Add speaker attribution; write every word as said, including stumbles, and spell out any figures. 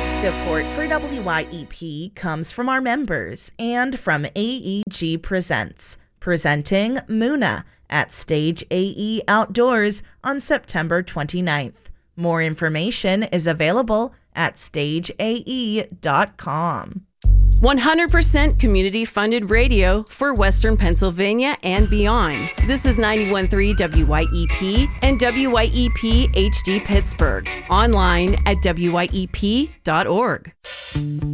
Speaker 1: Support for W Y E P comes from our members and from A E G Presents, presenting Muna at Stage A E Outdoors on September twenty-ninth. More information is available at stage a e dot com.
Speaker 2: one hundred percent community-funded radio for Western Pennsylvania and beyond. This is ninety-one point three W Y E P and W Y E P H D Pittsburgh. Online at W Y E P dot org.